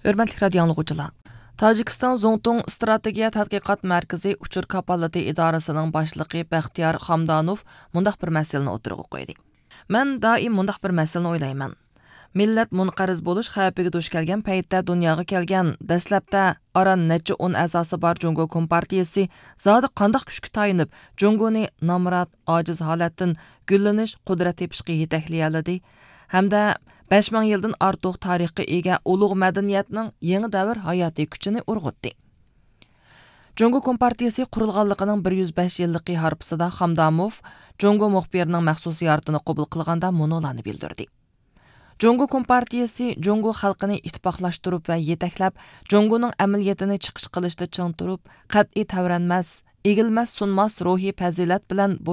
Hörmətli radio dinləyicilər. Tacikistan Zongtung Strategiya Tədqiqat Mərkəzi Uçur Kapallığı İdarəsinin başlığı Bəxtiyar Xamdanov mundaq bir məsələni o'tirg'a qo'ydi. Mən daim mundaq bir məsələni o'ylayman. Millat munqariz bo'lish xavfiga duch kelgan paytda dunyoga kelgan dastlabda aran necha 10 a'zosi bor Jungo Kompartiyasi zodi qandaq kuchga tayinib Jungoni nomrod ojiz holatdan gullanish qudrat tepishga yetaklayoladi hamda 5000 yildan ortiq tarixga ega ulug' madaniyatning yangi davr hayotiy kuchini urg'utdi. Jungo Kompartiyasi qurilganligining 105 yillik harpisida Xamdamov Jungo muxbirining maxsus ziyoratini qabul qilganda munolarni bildirdi. Jungo Kompartiyasi Jungo xalqini ittifoqlashtirib va yetaklab, Jungoning amaliyotini chiqish qilishda ching turib, qat'iy tavranmas, egilmas sunmas ruhiy fazilat bilan